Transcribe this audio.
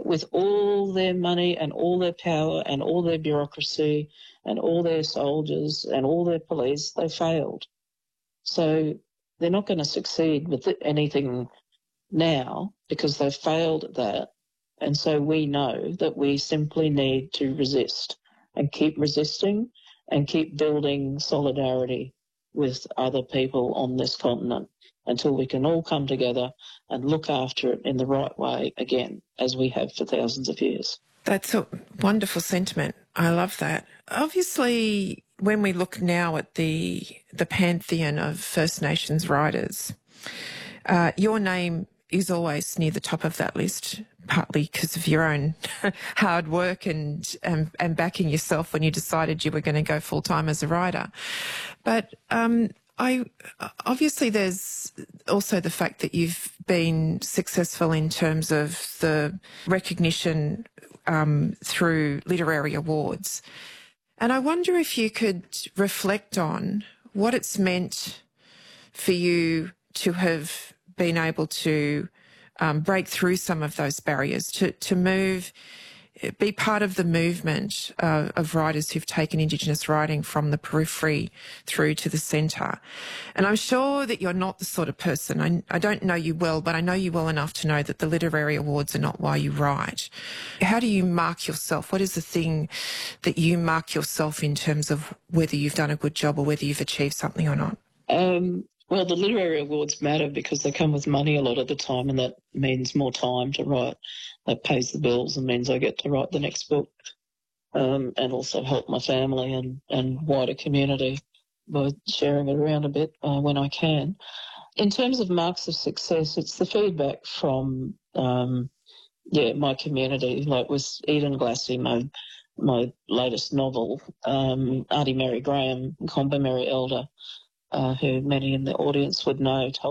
with all their money and all their power and all their bureaucracy and all their soldiers and all their police, they failed. So they're not going to succeed with anything now because they've failed at that. And so we know that we simply need to resist and keep resisting and keep building solidarity with other people on this continent until we can all come together and look after it in the right way again, as we have for thousands of years. That's a wonderful sentiment. I love that. Obviously, when we look now at the pantheon of First Nations writers, your name is always near the top of that list, partly because of your own hard work and backing yourself when you decided you were going to go full-time as a writer. But obviously there's also the fact that you've been successful in terms of the recognition through literary awards. And I wonder if you could reflect on what it's meant for you to have been able to break through some of those barriers, to move, be part of the movement of writers who've taken Indigenous writing from the periphery through to the centre. And I'm sure that you're not the sort of person, I don't know you well, but I know you well enough to know that the literary awards are not why you write. How do you mark yourself? What is the thing that you mark yourself in terms of whether you've done a good job or whether you've achieved something or not? Well, the literary awards matter because they come with money a lot of the time, and that means more time to write. That pays the bills and means I get to write the next book, and also help my family and wider community by sharing it around a bit when I can. In terms of marks of success, it's the feedback from my community, like with Eden Glassy, my latest novel, Auntie Mary Graham, Comber Mary Elder, who many in the audience would know, told